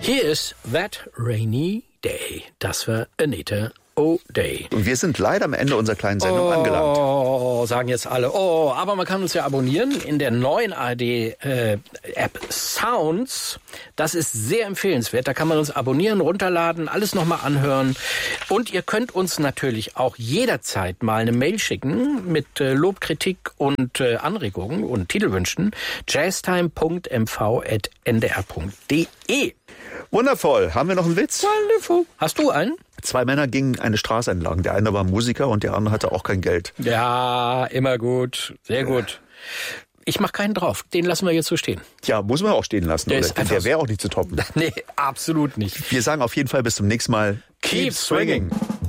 Hier ist That Rainy Day. Das war Anita O'Day. Und wir sind leider am Ende unserer kleinen Sendung angelangt. Oh, sagen jetzt alle. Oh, aber man kann uns ja abonnieren in der neuen ARD-App Sounds. Das ist sehr empfehlenswert. Da kann man uns abonnieren, runterladen, alles nochmal anhören. Und ihr könnt uns natürlich auch jederzeit mal eine Mail schicken mit Lob, Kritik und Anregungen und Titelwünschen. jazztime.mv@ndr.de. Wundervoll. Haben wir noch einen Witz? Wonderful. Hast du einen? 2 Männer gingen eine Straße entlang. Der eine war Musiker und der andere hatte auch kein Geld. Ja, immer gut. Sehr gut. Ich mach keinen drauf. Den lassen wir jetzt so stehen. Ja, muss man auch stehen lassen. Der wäre auch nicht zu toppen. Nee, absolut nicht. Wir sagen auf jeden Fall bis zum nächsten Mal. Keep swinging.